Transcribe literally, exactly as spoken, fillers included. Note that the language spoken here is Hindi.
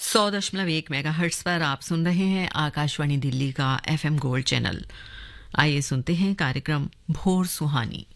सौ दशमलव एक मेगाहर्ट्ज पर आप सुन रहे हैं आकाशवाणी दिल्ली का एफएम गोल्ड चैनल। आइए सुनते हैं कार्यक्रम भोर सुहानी।